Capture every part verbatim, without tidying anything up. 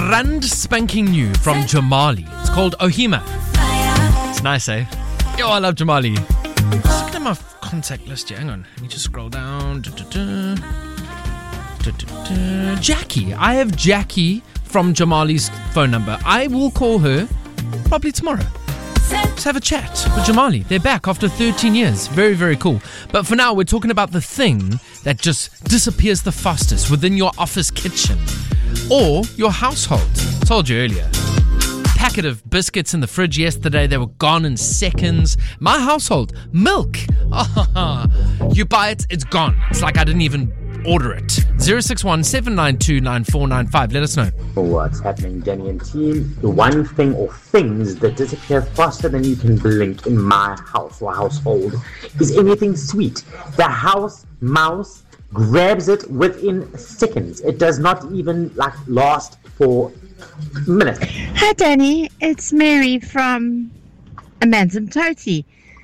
brand spanking new from Jamali. It's called Ohima. It's nice, eh? Yo, I love Jamali. Let's look at my contact list here. Hang on. Let me just scroll down. Da-da-da. Da-da-da. Jackie. I have Jackie from Jamali's phone number. I will call her probably tomorrow. Let's have a chat with Jamali. They're back after thirteen years. Very, very cool. But for now, we're talking about the thing that just disappears the fastest within your office kitchen or your household. I told you earlier. Packet of biscuits in the fridge yesterday. They were gone in seconds. My household, milk. You buy it, it's gone. It's like I didn't even order it. zero six one seven nine two nine four nine five. Let us know. What's happening, Jenny and team? The one thing or things that disappear faster than you can blink in my house or household is anything sweet. The house mouse grabs it within seconds. It does not even like last for minutes. Hi Danny, it's Mary from Amanzimtoti.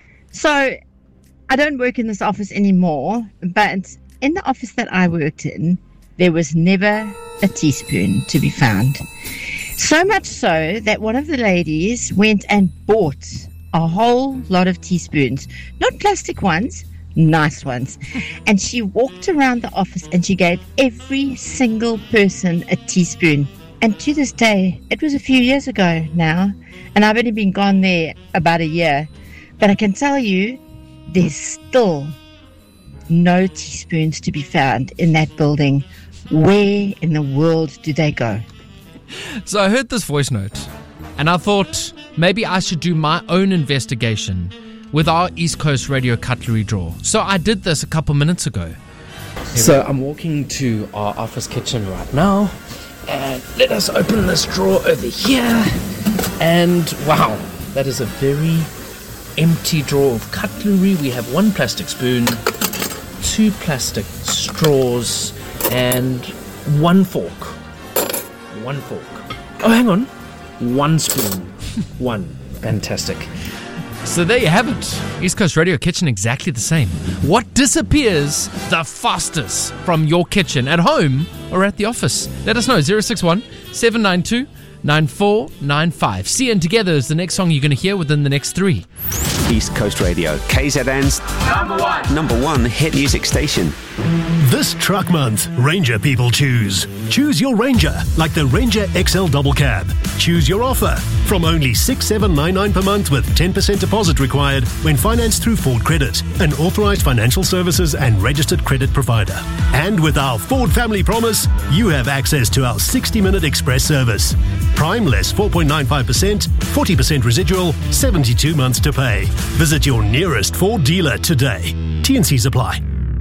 So I don't work in this office anymore, but in the office that I worked in, there was never a teaspoon to be found. So much so that one of the ladies went and bought a whole lot of teaspoons. Not plastic ones, nice ones. And she walked around the office and she gave every single person a teaspoon. And to this day, it was a few years ago now, and I've only been gone there about a year. But I can tell you, there's still no teaspoons to be found in that building. Where in the world do they go? So I heard this voice note and I thought maybe I should do my own investigation with our East Coast Radio Cutlery drawer. So I did this a couple minutes ago. So I'm walking to our office kitchen right now, and let us open this drawer over here. And wow, that is a very empty drawer of cutlery. We have one plastic spoon, two plastic straws, and one fork. One fork. Oh, hang on. One spoon. One. Fantastic. So there you have it. East Coast Radio Kitchen, exactly the same. What disappears the fastest from your kitchen at home or at the office? Let us know. zero six one seven nine two nine four nine five. See and Together is the next song you're going to hear within the next three. East Coast Radio, K Z N's number one, number one hit music station. This truck month, Ranger people choose. Choose your Ranger, like the Ranger X L Double Cab. Choose your offer from only six thousand seven hundred ninety-nine dollars per month with ten percent deposit required when financed through Ford Credit, an authorized financial services and registered credit provider. And with our Ford Family Promise, you have access to our sixty-minute express service. Prime less four point nine five percent, forty percent residual, seventy-two months to pay. Visit your nearest Ford dealer today. T and C's apply.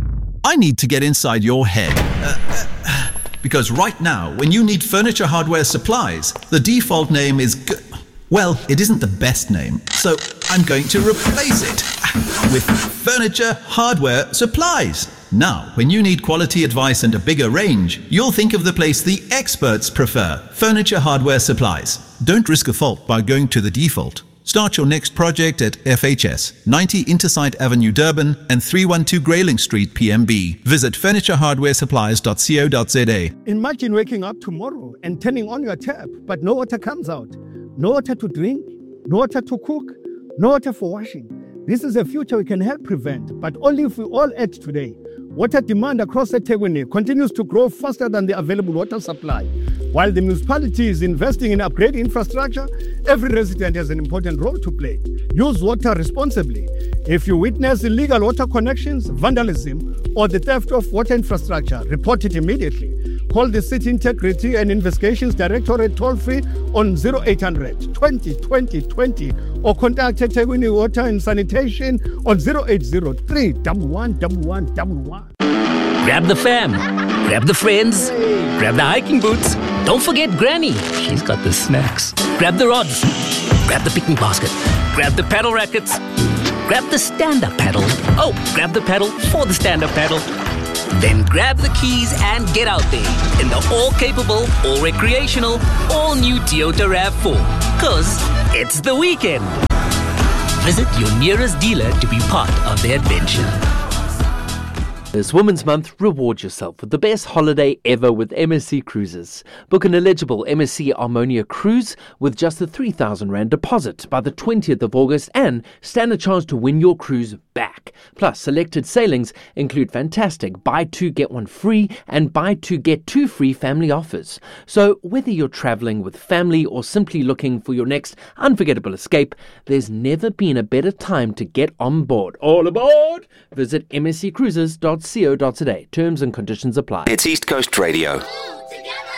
I need to get inside your head. Uh, uh, because right now, when you need furniture hardware supplies, the default name is... G- well, it isn't the best name, so I'm going to replace it with Furniture Hardware Supplies. Now, when you need quality advice and a bigger range, you'll think of the place the experts prefer, Furniture Hardware Supplies. Don't risk a fault by going to the default. Start your next project at F H S, ninety Intersite Avenue, Durban, and three one two Grayling Street, P M B. Visit furniture hardware supplies dot co dot za. Imagine waking up tomorrow and turning on your tap, but no water comes out. No water to drink, no water to cook, no water for washing. This is a future we can help prevent, but only if we all act today. Water demand across eThekwini continues to grow faster than the available water supply. While the municipality is investing in upgrading infrastructure, every resident has an important role to play. Use water responsibly. If you witness illegal water connections, vandalism, or the theft of water infrastructure, report it immediately. Call the City Integrity and Investigations Directorate toll-free on zero eight hundred twenty twenty twenty or contact eThekwini Water and Sanitation on zero eight zero three one one one one one. Grab the fam, grab the friends, grab the hiking boots. Don't forget Granny, she's got the snacks. Grab the rods, grab the picnic basket, grab the paddle rackets, grab the stand-up paddle. Oh, grab the paddle for the stand-up paddle. Then grab the keys and get out there in the all-capable, all-recreational, all-new Toyota RAV four. Cause it's the weekend. Visit your nearest dealer to be part of the adventure. This Women's Month, reward yourself with the best holiday ever with M S C Cruises. Book an eligible M S C Armonia cruise with just a three thousand rand deposit by the twentieth of August and stand a chance to win your cruise back. Plus, selected sailings include fantastic buy two get one free and buy two get two free family offers. So whether you're travelling with family or simply looking for your next unforgettable escape, there's never been a better time to get on board. All aboard! Visit m s c cruises dot co dot za. Terms and conditions apply. It's East Coast Radio.